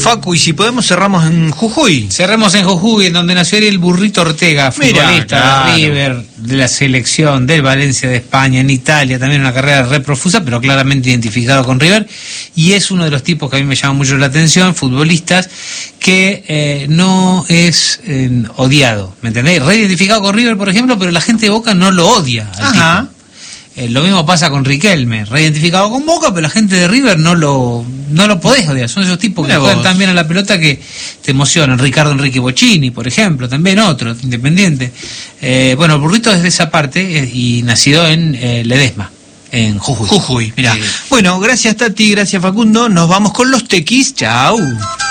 Facu, y si podemos cerramos en Jujuy. Cerremos en Jujuy, en donde nació el Burrito Ortega, futbolista de River, de la selección, del Valencia de España, en Italia, también una carrera re profusa, pero claramente identificado con River, y es uno de los tipos que a mí me llama mucho la atención, futbolistas, que no es odiado, ¿me entendéis? Re identificado con River, por ejemplo, pero la gente de Boca no lo odia al tipo. Lo mismo pasa con Riquelme, reidentificado con Boca, pero la gente de River no lo podés odiar. Son esos tipos que juegan tan bien a la pelota que te emocionan. Ricardo Enrique Bocchini, por ejemplo, también otro, independiente. Bueno, el Burrito es de esa parte y nacido en Ledesma, en Jujuy. Mirá. Bueno, gracias Tati, gracias Facundo. Nos vamos con los tequis. Chau.